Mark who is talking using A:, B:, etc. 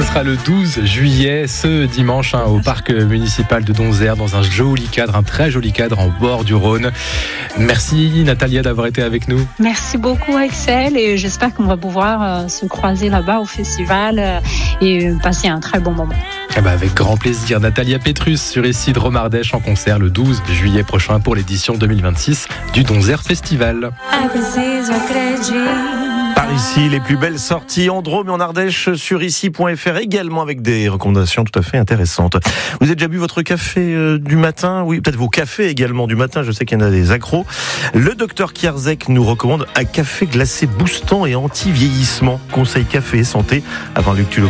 A: Ce sera le 12 juillet, ce dimanche, au parc municipal de Donzère, dans un joli cadre, un très joli cadre en bord du Rhône. Merci Natalia d'avoir été avec nous.
B: Merci beaucoup Axel, et j'espère qu'on va pouvoir se croiser là-bas au festival et passer un très bon moment.
A: Avec grand plaisir. Natalia Petrus sur Ici de Romardèche en concert le 12 juillet prochain pour l'édition 2026 du Donzère Festival.
C: Par ici, les plus belles sorties en Drôme et en Ardèche sur ici.fr, également avec des recommandations tout à fait intéressantes. Vous avez déjà bu votre café du matin? Oui, peut-être vos cafés également du matin, je sais qu'il y en a des accros. Le docteur Kierzek nous recommande un café glacé boostant et anti-vieillissement. Conseil café et santé, avant Luc Tulot.